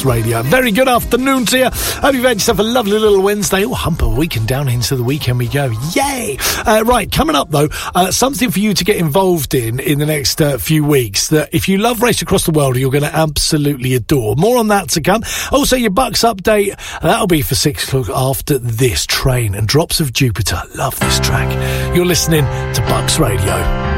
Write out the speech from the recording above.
Radio. Very good afternoon to you. Hope you've had yourself a lovely little Wednesday. Oh, hump a weekend down into the weekend we go. Yay! Right, coming up though, something for you to get involved in the next few weeks that if you love Race Across the World, you're going to absolutely adore. More on that to come. Also, your Bucks update, that'll be for 6 o'clock after this. Train and Drops of Jupiter. Love this track. You're listening to Bucks Radio.